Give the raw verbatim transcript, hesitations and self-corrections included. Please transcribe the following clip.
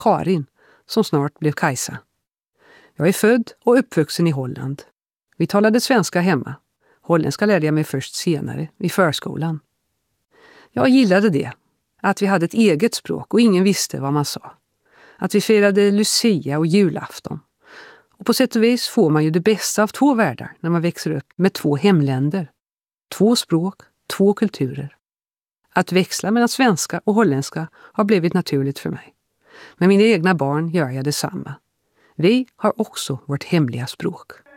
Karin, som snart blev Kajsa. Jag är född och uppvuxen i Holland. Vi talade svenska hemma. Holländska lärde jag mig först senare, i förskolan. Jag gillade det, att vi hade ett eget språk och ingen visste vad man sa. Att vi firade Lucia och julafton. Och på sätt och vis får man ju det bästa av två världar när man växer upp med två hemländer. Två språk, två kulturer. Att växla mellan svenska och holländska har blivit naturligt för mig. Med mina egna barn gör jag detsamma. Vi har också vårt hemliga språk.